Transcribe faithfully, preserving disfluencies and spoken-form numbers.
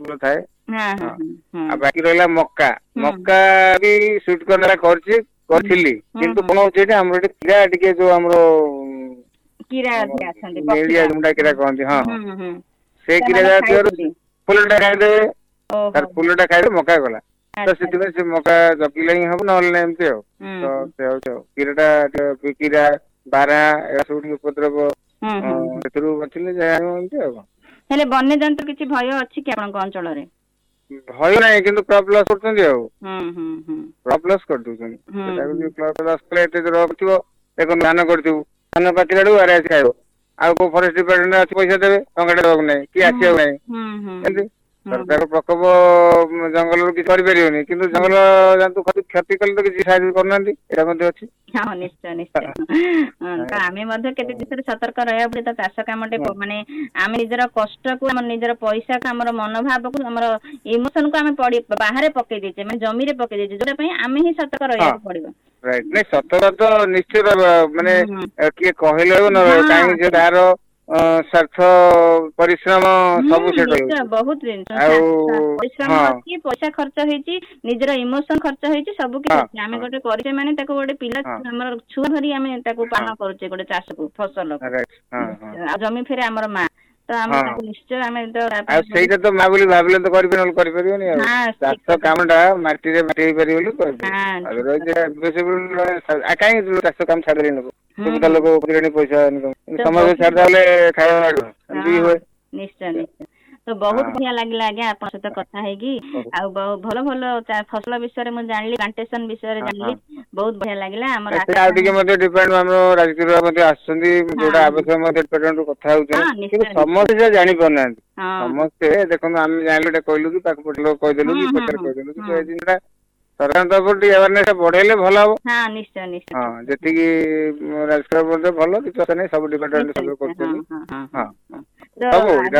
ଫୁଲ ଥାଏ। ହଁ ହଁ ଆଉ ବାକି ରହିଲା ମକା ମକା ବି ସୁଇଟ କର୍ଣ୍ଣ କରିଛି କରିଥିଲି କିନ୍ତୁ କଣ ହଉଛି ଏଠି ଆମର ଏଠି କିରା ଟିକେ ଯୋଉ ଆମର କିରା ଅଧିକା ଅଛନ୍ତି ନେଳିଆ ପକ୍ଷୀରା ଗୁଣ୍ଡା କିରା କହନ୍ତି ହଁ ହଁ ହୁଁ ହୁଁ ସେ କିରା ସେମାନେ ଯାହା ଥିବାରୁ ଖାଇଛନ୍ତି। ଫୁଲଟା ଖାଇଦେବେ ଓହୋ ତାର ଫୁଲଟା ଖାଇଦେବେ ମକା ଗଲା ତ ଆଚ୍ଛା ସେଥିପାଇଁ ସେ ମକା ଜଗିଲେ ହିଁ ହବ ନହେଲେ ନାହିଁ ଏମିତି ଆଉ ହୁଁ ତ ହୁଁ ସେ ହଉଛି ଆଉ କିରାଟା କିରା ବାରାହା ଏରା ସବୁ ଟିକେ ଉପଦ୍ରବ ହୁଁ ହୁଁ ହୁଁ ସେଥିରୁ ବଞ୍ଚିଲେ ଯାହା ଏମିତି ଆଉ କଣ। ହେଲେ ବନ୍ୟଜନ୍ତୁ କିଛି ଭୟ ଅଛି କି ଆପଣଙ୍କ ଅଞ୍ଚଳରେ? ଭୟ ନାହିଁ କିନ୍ତୁ କ୍ରପ ଲସ୍ କରୁଛନ୍ତି ଆଉ ହୁଁ ହୁଁ ହୁଁ କ୍ରପ ଲସ୍ କରିଦଉଛନ୍ତି ହୁଁ ସେଟାକୁ ହୁଁ ଯଦି କ୍ରପ ଲସ୍ କଲେ ଏତେ ରଖିଥିବ ଦେଖନ୍ତୁ ଧାନ କରିଥିବୁ ଧାନ ପାଚିଲା ବେଳକୁ ଆଡ଼େ ଆସି ଖାଇବ ଆଉ କୋଉ ଫରେଷ୍ଟ ଡିପାର୍ଟମେଣ୍ଟ ଅଛି ପଇସା ଦେବେ ଟଙ୍କାଟେ ଦବାକୁ ନାହିଁ କି ହୁଁ ଆସିବାକୁ ନାହିଁ ହୁଁ ହୁଁ ଏମିତି ହୁଁ ସରକାର ପ୍ରକୋପ ଜଙ୍ଗଲରୁ କିଛି କରିପାରିବନି କିନ୍ତୁ ହୁଁ ଜଙ୍ଗଲ ଜନ୍ତୁ କ୍ଷତି କଲେ ତ କିଛି ସାହାଯ୍ୟ କରୁନାହାନ୍ତି ଏଇଟା ମଧ୍ୟ ଅଛି। ହଁ ନିଶ୍ଚୟ ନିଶ୍ଚୟ ତ ଆମେ ମଧ୍ୟ କେତେ ଜିନିଷରେ ସତର୍କ ରହିବାକୁ ପଡେ ତ ଚାଷ କାମଟେ ମାନେ ଆମେ ନିଜର କଷ୍ଟକୁ ଆମର ନିଜର ପଇସାକୁ ଆମର ମନୋଭାବକୁ ଆମର ଇମୋସନ କୁ ଆମେ ପଡି ବାହାରେ ପକେଇ ଦେଇଛେ ମାନେ ଜମିରେ ପକେଇ ଦେଇଛେ ଯୋଉଟା ପାଇଁ ଆମେ ହିଁ ସତର୍କ ରହିବାକୁ ପଡିବ। ରାଇଟ ନାଇଁ ସତର୍କ ତ ନିଶ୍ଚିତ ମାନେ ହୁଁ କିଏ କହିଲେ ନ ହଁ କାହିଁକି ତାର ଅ ସ୍ୱାର୍ଥ ପରିଶ୍ରମ ହୁଁ ସବୁ ସେଠି ନିଶ୍ଚୟ ରହୁଛି ବହୁତ ଜିନିଷ ଆଉ ପରିଶ୍ରମ ହଁ ଅଛି ପଇସା ଖର୍ଚ୍ଚ ହେଇଛି ନିଜର ଇମୋସନ ଖର୍ଚ୍ଚ ହେଇଛି ସବୁ କିଛି ହଁ ଅଛି ଆମେ ହଁ ଗୋଟେ କରିଛେ ମାନେ ତାକୁ ଗୋଟେ ପିଲା ହଁ ଆମର ଛୁଆ ଧରି ଆମେ ତାକୁ ହଁ ପାଳନ କରୁଛେ ଗୋଟେ ଚାଷକୁ ଫସଲକୁ ରାଇଟ ହଁ ହଁ ଆଉ ଜମି ଫେରେ ଆମର ମା ତ ଆମେ ହଁ ତାକୁ ନିଶ୍ଚୟ ଆମେ ତ ତା ଆଉ ପାଇଁ ସେଇଟା ତ ମା ବୋଲି ଭାବିଲେ ତ କରିବେ ନହେଲେ କରିପାରିବନି ଆଉ ହଁ ଠିକ ଚାଷ କଥା କାମ ଟା ମାଟିରେ ମାଟି ହେଇପାରିବ ବୋଲି କରିପାରିବ ହଁ ଆଉ ଠିକ କଥା ରହିଛି କାହିଁକି ଚାଷ କାମ ଛାଡିଲେଣି ଲୋକ ସୁବିଧା ହୁଁ ଲୋକ ପଇସା ଇନକମ୍ ତ ସମାଜରେ ବହୁତ ଛାଡିଦଲେ ଖାଇବା ମାଡ଼ିବ ଏମିତି ହଁ ହୁଏ। ନିଶ୍ଚୟ ନିଶ୍ଚୟ ତ ବହୁତ ହଁ ବଢିଆ ଲାଗିଲା ଆଜ୍ଞା ଆପଣଙ୍କ ସହିତ କଥା ହେଇକି ହଉ ଆଉ ଭଲ ଭଲ ଫସଲ ବିଷୟରେ ମୁଁ ଜାଣିଲି ପ୍ଲାଣ୍ଟେସନ ବିଷୟରେ ହଁ ହଁ ଜାଣିଲି ବହୁତ ବଢିଆ ଲାଗିଲା ଆମର ସେ ଆଉ ଆଶା ଟିକେ ମଧ୍ୟ ଡିପାର୍ଟମେଣ୍ଟ ଆମର ରାଜକୀୟ ମଧ୍ୟ ଆସୁଛନ୍ତି ହଁ ଯୋଉଟା ହଁ ଆବଶ୍ୟକ ମଧ୍ୟ ଡିପାର୍ଟମେଣ୍ଟ କଥା ହଉଛନ୍ତି ହଁ କିନ୍ତୁ ନିଶ୍ଚୟ ନିଶ୍ଚୟ ସମସ୍ତେ ସେଟା ଜାଣି ପାରୁନାହାନ୍ତି ହଁ ସମସ୍ତେ ଦେଖନ୍ତୁ ଆମେ ଜାଣିଲୁ ଏଟା କହିଲୁ କି ପାଖ ପଟ ଲୋକ କହିଦେଲୁ ହୁଁ କି ହୁଁ ପଛରେ ହୁଁ କହିଦେଲୁ ହୁଁ କିନ୍ତୁ ଏଇ ଜିନିଷଟା ସରକାରଙ୍କ ତରଫରୁ ଟିକେ ଆୱାରନେସ୍ ବଢେଇଲେ ଭଲ ହବ। ହଁ ନିଶ୍ଚୟ ନିଶ୍ଚୟ ହଁ ଠିକ କଥା ଯେତିକି ରାଜସ୍ଥାନ ସବୁ ଭଲ କିଛି କଥା ନାହିଁ ସବୁ ଡିପାର୍ଟମେଣ୍ଟ ନିଶ୍ଚୟ ସବୁ ନିଶ୍ଚୟ ହଁ କରୁଛନ୍ତି ହଁ ହଁ ତ ସବୁ ଆଗ